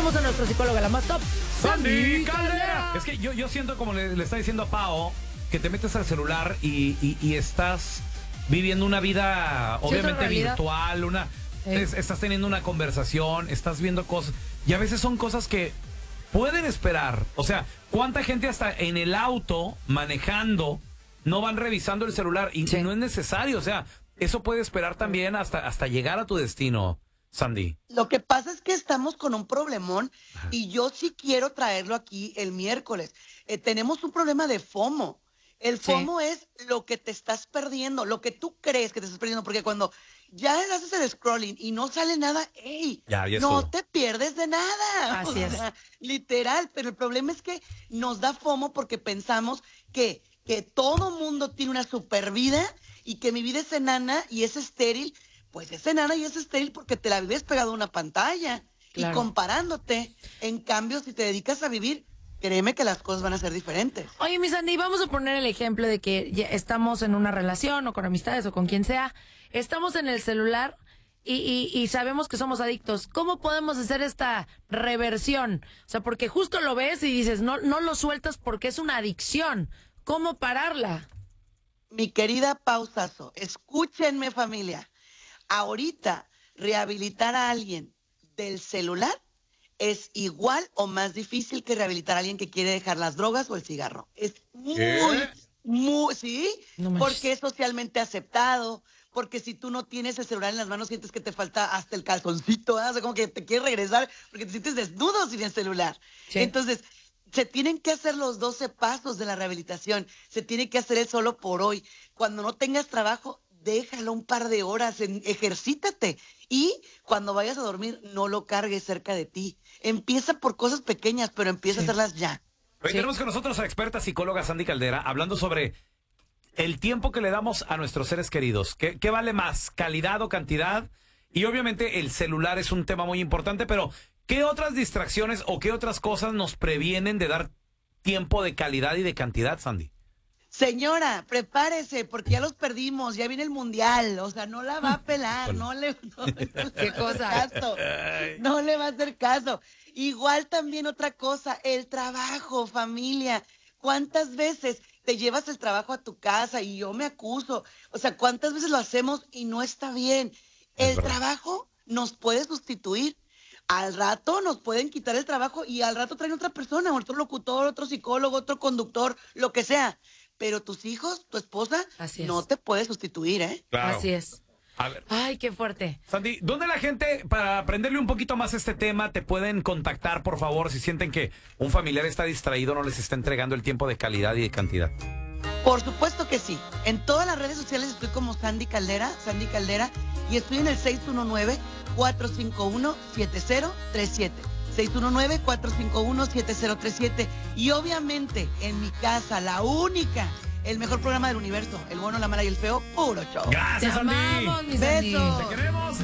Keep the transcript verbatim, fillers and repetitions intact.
tenemos a nuestra psicóloga, la más top, Sandy Caldera. Es que yo, yo siento, como le, le está diciendo a Pao, que te metes al celular y, y, y estás viviendo una vida obviamente virtual, una eh. es, estás teniendo una conversación, estás viendo cosas, y a veces son cosas que pueden esperar. O sea, ¿cuánta gente hasta en el auto manejando no van revisando el celular? Y sí. no es necesario, o sea, eso puede esperar también hasta, hasta llegar a tu destino, Sandy. Lo que pasa es que estamos con un problemón. Ajá. Y yo sí quiero traerlo aquí el miércoles. Eh, tenemos un problema de FOMO. El FOMO sí. es lo que te estás perdiendo, lo que tú crees que te estás perdiendo, porque cuando ya haces el scrolling y no sale nada, ¡ey! Ya, ya no te pierdes de nada. Así o sea, es. Literal, pero el problema es que nos da FOMO porque pensamos que, que todo mundo tiene una super vida y que mi vida es enana y es estéril. Pues es enana y es estéril porque te la vives pegado a una pantalla claro. y comparándote. En cambio, si te dedicas a vivir, créeme que las cosas van a ser diferentes. Oye, mi Sandy, vamos a poner el ejemplo de que ya estamos en una relación o con amistades o con quien sea. Estamos en el celular y, y, y sabemos que somos adictos. ¿Cómo podemos hacer esta reversión? O sea, porque justo lo ves y dices, no, no lo sueltas porque es una adicción. ¿Cómo pararla? Mi querida Pausazo, escúchenme, familia. Ahorita, rehabilitar a alguien del celular es igual o más difícil que rehabilitar a alguien que quiere dejar las drogas o el cigarro. Es muy, ¿Qué? muy, ¿sí? No porque es socialmente aceptado, porque si tú no tienes el celular en las manos sientes que te falta hasta el calzoncito, ¿eh? O sea, como que te quieres regresar porque te sientes desnudo sin el celular. Sí. Entonces, se tienen que hacer los doce pasos de la rehabilitación, se tiene que hacer el solo por hoy. Cuando no tengas trabajo, déjalo un par de horas, en, ejercítate. Y cuando vayas a dormir, no lo cargues cerca de ti. Empieza por cosas pequeñas, pero empieza sí. a hacerlas ya. Hoy sí. tenemos con nosotros a la experta psicóloga Sandy Caldera, hablando sobre el tiempo que le damos a nuestros seres queridos. ¿Qué, qué vale más, calidad o cantidad? Y obviamente el celular es un tema muy importante, pero ¿qué otras distracciones o qué otras cosas nos previenen de dar tiempo de calidad y de cantidad, Sandy? Señora, prepárese, porque ya los perdimos, ya viene el mundial, o sea, no la va a pelar, no le, no, no ¿Qué cosa? Caso, no le va a hacer caso. Igual también otra cosa, el trabajo, familia. ¿Cuántas veces te llevas el trabajo a tu casa? Y yo me acuso, o sea, ¿cuántas veces lo hacemos y no está bien? El trabajo nos puede sustituir. Al rato nos pueden quitar el trabajo y al rato traen otra persona, otro locutor, otro psicólogo, otro conductor, lo que sea. Pero tus hijos, tu esposa, no te puede sustituir, ¿eh? Claro. Así es. A ver. Ay, qué fuerte. Sandy, ¿dónde la gente, para aprenderle un poquito más este tema, te pueden contactar, por favor, si sienten que un familiar está distraído, no les está entregando el tiempo de calidad y de cantidad? Por supuesto que sí. En todas las redes sociales estoy como Sandy Caldera, Sandy Caldera, y estoy en el seis uno nueve, cuatro cinco uno, siete cero tres siete. seis uno nueve, cuatro cinco uno, siete cero tres siete. Y obviamente, en mi casa, la única, el mejor programa del universo, El Bueno, la Mala y el Feo, puro show. Gracias, Te Sandy. amamos, mi Sandy. Besos. Te queremos.